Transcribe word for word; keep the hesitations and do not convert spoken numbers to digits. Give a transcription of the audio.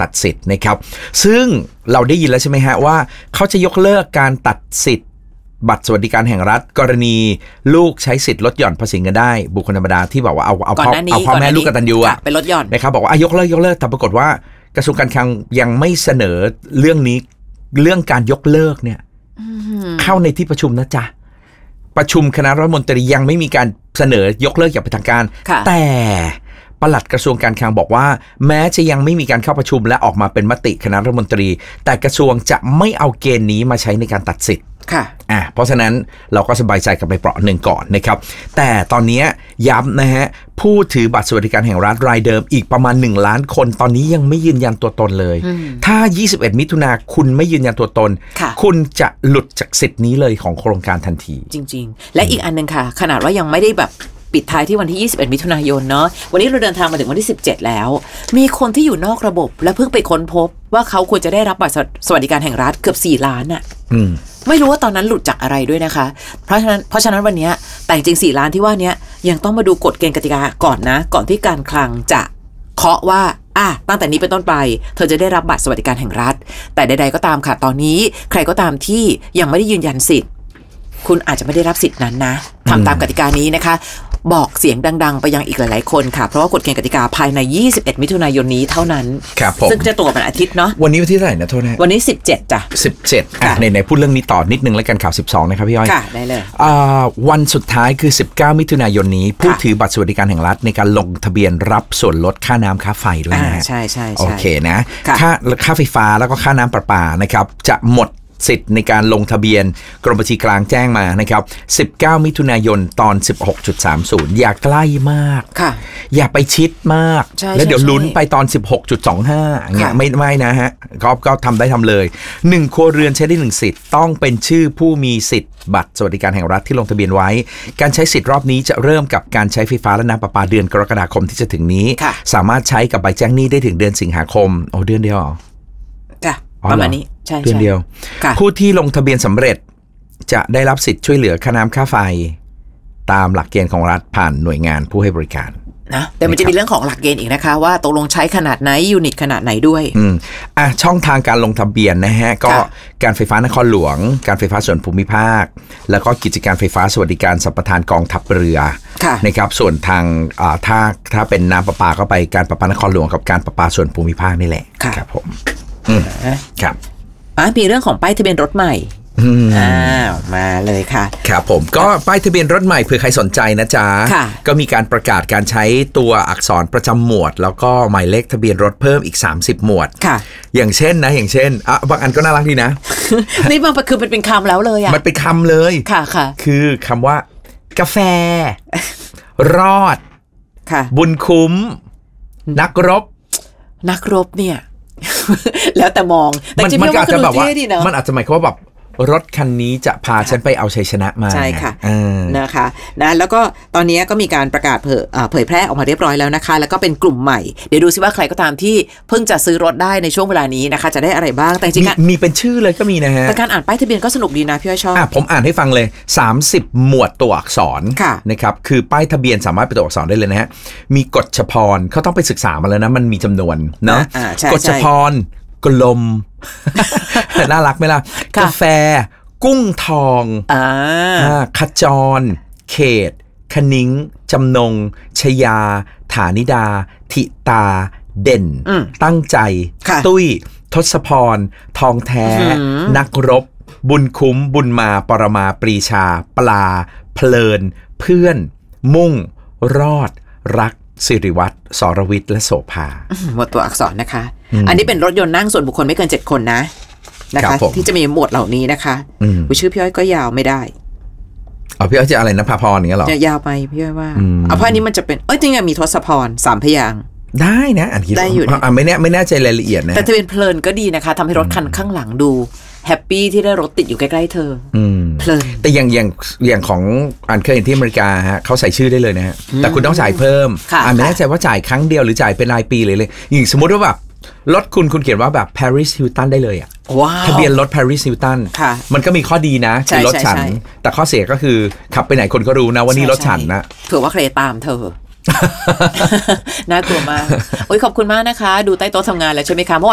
ตัดสิทธิ์นะครับซึ่งเราได้ยินแล้วใช่ไหมฮะว่าเขาจะยกเลิกการตัดสิทธิ์บัตรสวัสดิการแห่งรัฐกรณีลูกใช้สิทธิ์ลดหย่อนภาษีเงินได้บุคคลธรรมดาที่บอกว่าเอาเอาพ่อเอาพ่อแม่ลูกกตัญญูอ่ะไปลดหย่อนนะครับบอกว่าอ่ะยกเลิกยกเลิกแต่ปรากฏว่ากระทรวงการคลังยังไม่เสนอเรื่องนี้เรื่องการยกเลิกเนี่ยเข้าในที่ประชุมนะจ๊ะประชุมคณะรัฐมนตรียังไม่มีการเสนอยกเลิกอย่างเป็นทางการแต่ปลัดกระทรวงการคลังบอกว่าแม้จะยังไม่มีการเข้าประชุมและออกมาเป็นมติคณะรัฐมนตรีแต่กระทรวงจะไม่เอาเกณฑ์นี้มาใช้ในการตัดสิทธิ์ค่ะอ่ะเพราะฉะนั้นเราก็สบายใจกันไปเปราะหนึ่งก่อนนะครับแต่ตอนนี้ย้ำนะฮะผู้ถือบัตรสวัสดิการแห่งรัฐรายเดิมอีกประมาณหนึ่งล้านคนตอนนี้ยังไม่ยืนยันตัวตนเลยถ้ายี่สิบเอ็ดมิถุนาคุณไม่ยืนยันตัวตนคุณจะหลุดจากสิทธิ์นี้เลยของโครงการทันทีจริงๆและอีกอันนึงค่ะขนาดว่ายังไม่ได้แบบปิดท้ายที่วันที่ยี่สิบเอ็ดมิถุนายนเนาะวันนี้เราเดินทางมาถึงวันที่สิบเจ็ดแล้วมีคนที่อยู่นอกระบบและเพิ่งไปค้นพบว่าเขาควรจะได้รับบัตรสวัสดิการแห่งรัฐเกือบสี่ล้านอ่ะไม่รู้ว่าตอนนั้นหลุดจากอะไรด้วยนะคะเพราะฉะนั้นเพราะฉะนั้นวันนี้แต่จริงสี่ล้านที่ว่านี้ยังต้องมาดูกฎเกณฑ์กติกาก่อนนะก่อนที่การคลังจะเคาะว่าอ่ะตั้งแต่นี้เป็นต้นไปเธอจะได้รับบัตรสวัสดิการแห่งรัฐแต่ใดๆก็ตามค่ะตอนนี้ใครก็ตามที่ยังไม่ได้ยืนยันสิทธิ์คุณอาจจะไม่ได้รับสิทธิ์นั้นนะทำตามกติกานี้นะคะบอกเสียงดังๆไปยังอีกหลายๆคนค่ะเพราะว่ากฎเกณฑ์กติกาภายในยี่สิบเอ็ดมิถุนายนนี้เท่านั้นครับผมซึ่งจะตรวจวันอาทิตย์เนาะวันนี้วันที่เท่าไหร่นะโทษนะวันนี้สิบเจ็ดจ้ะสิบเจ็ดอ่ะไหนๆพูดเรื่องนี้ต่อนิดนึงแล้วกันข่าวสิบสองนะครับพี่อ้อยค่ะได้เลยอ่าวันสุดท้ายคือสิบเก้ามิถุนายนนี้ผู้ถือบัตรสวัสดิการแห่งรัฐในการลงทะเบียนรับส่วนลดค่าน้ำค่าไฟด้วยนะใช่ๆๆโอเคนะค่าค่าไฟฟ้าแล้วก็ค่าน้ำประปานะครับจะหมดสิทธิ์ในการลงทะเบียนกรมบัญชีกลางแจ้งมานะครับสิบเก้ามิถุนายนตอน สิบหกจุดสามศูนย์ อย่าใกล้มากค่ะอย่าไปชิดมากแล้วเดี๋ยวลุ้นไปตอน สิบหกจุดสองห้า อย่างเงี้ยไม่ไม่นะฮะก็ก็ทำได้ทำเลยหนึ่งครัวเรือนใช้ได้หนึ่งสิทธิ์ต้องเป็นชื่อผู้มีสิทธิ์บัตรสวัสดิการแห่งรัฐที่ลงทะเบียนไว้การใช้สิทธิ์รอบนี้จะเริ่มกับการใช้ไฟฟ้าและน้ำประปาเดือนกรกฎาคมที่จะถึงนี้สามารถใช้กับใบแจ้งหนี้ได้ถึงเดือนสิงหาคมโอ้เดือนเดียวเหรอจ้ะประมาณนี้ใช่เดือนเดียวผู้ที่ลงทะเบียนสำเร็จจะได้รับสิทธิ์ช่วยเหลือค่าน้ำค่าไฟตามหลักเกณฑ์ของรัฐผ่านหน่วยงานผู้ให้บริการนะแต่มันจะมีเรื่องของหลักเกณฑ์อีกนะคะว่าตกลงใช้ขนาดไหนยูนิตขนาดไหนด้วยอืมอ่ะช่องทางการลงทะเบียนนะฮะก็การไฟฟ้านครหลวงการไฟฟ้าส่วนภูมิภาคแล้วก็กิจการไฟฟ้าสวัสดิการสัมปทานกองทัพเรือนะครับส่วนทางอ่าถ้าถ้าเป็นน้ำประปาก็ไปการประปานครหลวงกับการประปาส่วนภูมิภาคนี่แหละครับผมอืมครับอ่ะมีเรื่องของป้ายทะเบียนรถใหม่อ้าวมาเลยค่ะครับผมก็ป้ายทะเบียนรถใหม่เผื่อใครสนใจนะจ๊ะก็มีการประกาศการใช้ตัวอักษรประจำหมวดแล้วก็หมายเลขทะเบียนรถเพิ่มอีกสามสิบหมวดค่ะอย่างเช่นนะอย่างเช่นอ่ะบางอันก็น่ารักดีนะนี่บางคือมันเป็นคำแล้วเลยอ่ะมันเป็นคำเลยค่ะค่ะคือคำว่ากาแฟรอดค่ะบุญคุ้มนักรบนักรบเนี่ยแล้วแต่มองแต่จริงๆมันอาจจะแบบว่ามันอาจจะหมายความว่าแบบรถคันนี้จะพาฉันไปเอาชัยชนะมาใช่ค่ะนะคะนะแล้วก็ตอนนี้ก็มีการประกาศเผยเผยแพร่ออกมาเรียบร้อยแล้วนะคะแล้วก็เป็นกลุ่มใหม่เดี๋ยวดูซิว่าใครก็ตามที่เพิ่งจะซื้อรถได้ในช่วงเวลานี้นะคะจะได้อะไรบ้างแต่จริงๆมีเป็นชื่อเลยก็มีนะฮะแต่การอ่านป้ายทะเบียนก็สนุกดีนะพี่อ้อยชอบอ่ะผมอ่านให้ฟังเลยสามสิบหมวดตัวอักษรนะครับคือป้ายทะเบียนสามารถเป็นตัวอักษรได้เลยนะฮะมีกฎฉพรเขาต้องไปศึกษามาแล้วนะมันมีจำนวนเนาะกฎฉพรกลมน่ารักไหมล่ะกาแฟกุ้งทองอ่าขจรเขตคณิ้งจำนงชยาฐานิดาทิตาเด่นตั้งใจตุ้ยทศพรทองแท้นักรบบุญคุ้มบุญมาปรมาปรีชาปลาเพลินเพื่อนมุ่งรอดรักสิริวัฒน์สรวิทย์และโสภาหมวดตัวอักษรนะคะอันนี้เป็นรถยนต์นั่งส่วนบุคคลไม่เกินเจ็ดคนนะนะคะที่จะมีหมวดเหล่านี้นะคะชื่อพี่อ้อยก็ยาวไม่ได้เอาพี่อ้อยจะอะไรนะภาพรอย่างเงี้ยหรอยาวไปพี่อ้อยว่าเอาเพราะอันนี้มันจะเป็นเอ้ยจริงๆมีทศพรสามพยางค์ได้นะอันนี้ได้อยู่อ่ะไม่แน่ไม่แน่ใจรายละเอียดนะแต่จะเป็นเพลินก็ดีนะคะทำให้รถคันข้างหลังดูแฮปปี้ที่ได้รถติดอยู่ใกล้ๆเธอเพลินแต่อย่างอย่างอย่างของอันเคยเห็นที่อเมริกาฮะเขาใส่ชื่อได้เลยนะฮะแต่คุณต้องจ่ายเพิ่มอ่าไม่แน่ใจว่าจ่ายครั้งเดียวหรือจ่ายเป็นรายปีเลยเลยอย่างสมมติว่าแบบรถคุณคุณเขียนว่าแบบ Paris Hilton ได้เลยอ่ะทะเบียนรถ Paris Hilton มันก็มีข้อดีนะคือรถฉันแต่ข้อเสียก็คือขับไปไหนคนก็รู้นะว่านี่รถฉันนะเผื่อว่าใครตามเธอน่ากลัวมากโอ้ยขอบคุณมากนะคะดูใต้โต๊ะทำงานแล้วใช่ไหมคะ